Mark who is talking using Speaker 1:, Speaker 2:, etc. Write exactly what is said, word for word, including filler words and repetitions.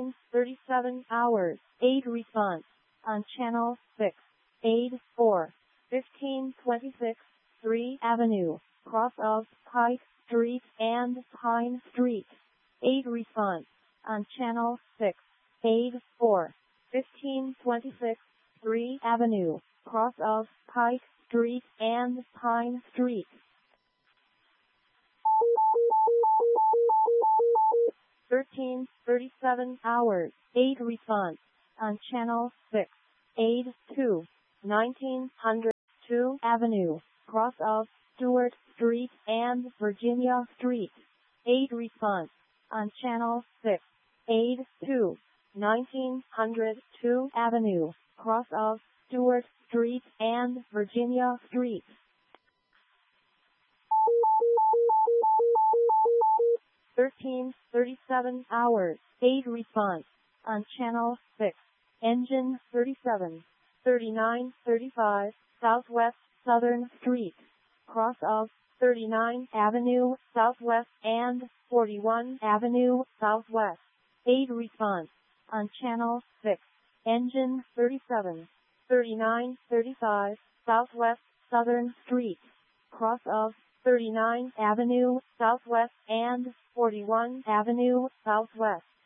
Speaker 1: thirteen thirty-seven hours, eight response, on channel six, eight four, fifteen twenty-six, three Avenue, cross of Pike Street and Pine Street, eight response, on channel six, eight four, fifteen twenty-six, three Avenue, cross of Pike Street and Pine Street. thirteen thirty-seven hours, eight response, on channel six, eight two, nineteen hundred, two Avenue, cross of Stewart Street and Virginia Street, eight response, on channel six, eight two, nineteen hundred, two Avenue, cross of Stewart Street and Virginia Street. thirteen thirty-seven hours, eight response, on channel six, engine thirty-seven, thirty-nine thirty-five, Southwest Southern Street, cross of thirty-nine Avenue Southwest and forty-one Avenue Southwest, eight response, on channel six, engine thirty-seven, thirty-nine thirty-five, Southwest Southern Street, cross of thirty-nine Avenue Southwest and forty-one Avenue Southwest.